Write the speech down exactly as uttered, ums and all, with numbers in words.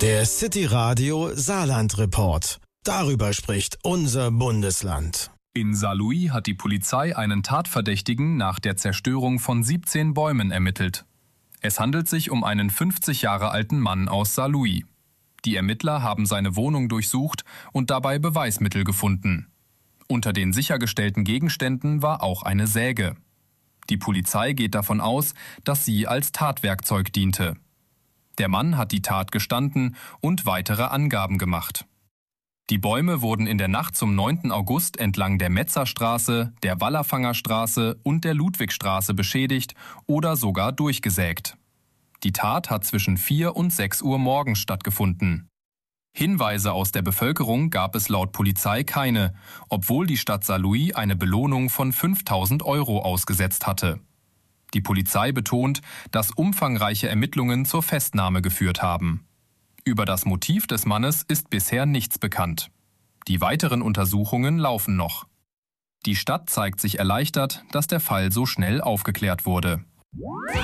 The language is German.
Der City Radio Saarland Report. Darüber spricht unser Bundesland. In Saarlouis hat die Polizei einen Tatverdächtigen nach der Zerstörung von siebzehn Bäumen ermittelt. Es handelt sich um einen fünfzig Jahre alten Mann aus Saarlouis. Die Ermittler haben seine Wohnung durchsucht und dabei Beweismittel gefunden. Unter den sichergestellten Gegenständen war auch eine Säge. Die Polizei geht davon aus, dass sie als Tatwerkzeug diente. Der Mann hat die Tat gestanden und weitere Angaben gemacht. Die Bäume wurden in der Nacht zum neunten August entlang der Metzerstraße, der Wallerfangerstraße und der Ludwigstraße beschädigt oder sogar durchgesägt. Die Tat hat zwischen vier und sechs Uhr morgens stattgefunden. Hinweise aus der Bevölkerung gab es laut Polizei keine, obwohl die Stadt Saarlouis eine Belohnung von fünftausend Euro ausgesetzt hatte. Die Polizei betont, dass umfangreiche Ermittlungen zur Festnahme geführt haben. Über das Motiv des Mannes ist bisher nichts bekannt. Die weiteren Untersuchungen laufen noch. Die Stadt zeigt sich erleichtert, dass der Fall so schnell aufgeklärt wurde.